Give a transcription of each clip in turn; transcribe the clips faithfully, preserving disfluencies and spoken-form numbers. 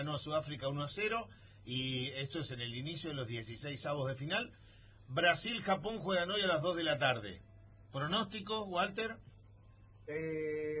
ganó a Sudáfrica uno a cero, y esto es en el inicio de los dieciséis avos de final. Brasil-Japón juegan hoy a las dos de la tarde. ¿Pronóstico, Walter? Eh,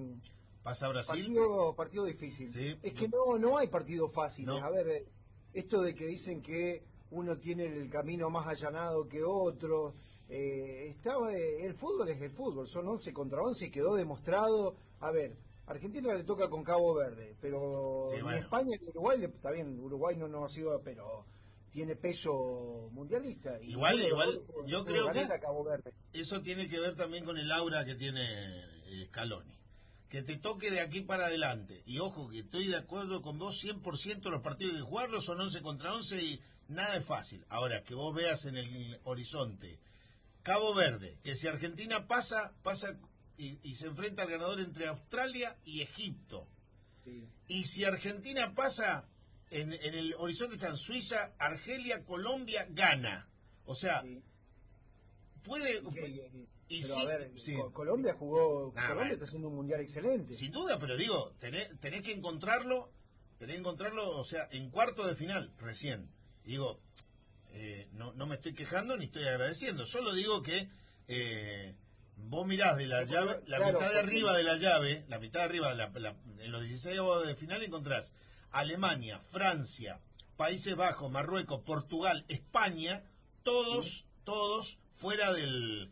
¿Pasa Brasil? Partido, partido difícil. Sí. Es que no, no hay partidos fáciles. No. A ver, esto de que dicen que uno tiene el camino más allanado que otro, eh, estaba, eh, el fútbol es el fútbol, son once contra once y quedó demostrado. A ver, Argentina le toca con Cabo Verde, pero Sí, bueno. en España y Uruguay, le- está bien, Uruguay no, no ha sido, pero tiene peso mundialista. Y Igual, uno, igual, uno, yo uno creo gana que a Cabo Verde. eso tiene que ver también con el aura que tiene eh, Scaloni. Que te toque de aquí para adelante. Y ojo, que estoy de acuerdo con vos, cien por ciento los partidos que jugarlos son once contra once y nada es fácil. Ahora, que vos veas en el horizonte Cabo Verde, que si Argentina pasa, pasa y, y se enfrenta al ganador entre Australia y Egipto. Sí. Y si Argentina pasa, en, en el horizonte están Suiza, Argelia, Colombia, Ghana. O sea, Sí. puede... Y que- Y pero sí, a ver, sí. Co- Colombia jugó, Nah, Colombia bueno. está haciendo un mundial excelente. Sin duda, pero digo, tenés, tenés que encontrarlo, tenés que encontrarlo, o sea, en cuarto de final, recién. Digo, eh, no, no me estoy quejando ni estoy agradeciendo, solo digo que eh, vos mirás de la Sí, llave, la claro, mitad de porque- arriba de la llave, la mitad de arriba, la, la- en los dieciséis de final encontrás Alemania, Francia, Países Bajos, Marruecos, Portugal, España, todos, todos fuera del,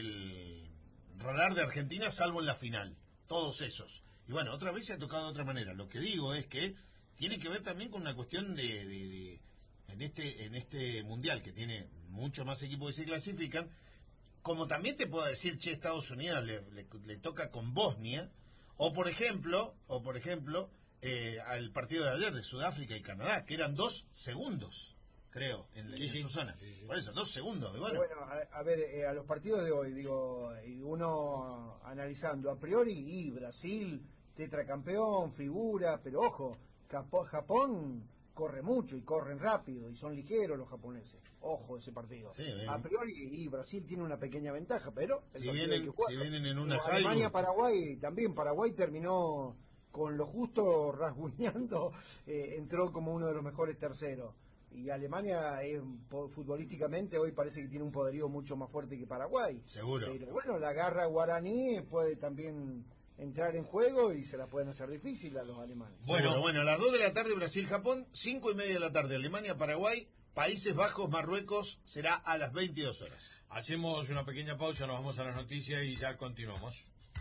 del radar de Argentina, salvo en la final, todos esos. Y bueno, otra vez se ha tocado de otra manera. Lo que digo es que tiene que ver también con una cuestión de, de- de- en este en este mundial que tiene muchos más equipos que se clasifican, como también te puedo decir, che, Estados Unidos le, le- le toca con Bosnia, o por ejemplo, o por ejemplo, eh, al partido de ayer de Sudáfrica y Canadá, que eran dos segundos, creo, en, Sí, en sí. su zona. Sí, sí. Por eso, dos segundos. Y bueno, Bueno, a, a ver, eh, a los partidos de hoy, digo, y uno analizando a priori, y Brasil, tetracampeón, figura, pero ojo, Capo- Japón corre mucho y corren rápido y son ligeros los japoneses. Ojo ese partido. Sí, bien. A priori, y Brasil tiene una pequeña ventaja, pero el Si partido vienen- hay que jugarlo. si vienen en una Digo, Alemania, Hilux. Paraguay, también Paraguay terminó con lo justo rasguñando, eh, entró como uno de los mejores terceros. Y Alemania es, po- futbolísticamente hoy parece que tiene un poderío mucho más fuerte que Paraguay. Seguro. Pero bueno, la garra guaraní puede también entrar en juego y se la pueden hacer difícil a los alemanes. Bueno, bueno, bueno, a las dos de la tarde Brasil-Japón, cinco y media de la tarde Alemania-Paraguay, Países Bajos-Marruecos será a las veintidós horas. Hacemos una pequeña pausa, nos vamos a las noticias y ya continuamos.